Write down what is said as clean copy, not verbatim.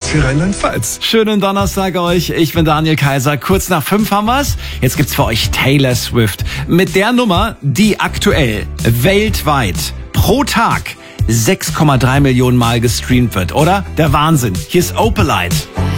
für Rheinland-Pfalz. Schönen Donnerstag euch. Ich bin Daniel Kaiser. Kurz nach 5 haben wir's. Jetzt gibt's für euch Taylor Swift. Mit der Nummer, die aktuell weltweit pro Tag 6,3 Millionen Mal gestreamt wird, oder? Der Wahnsinn. Hier ist Opalite.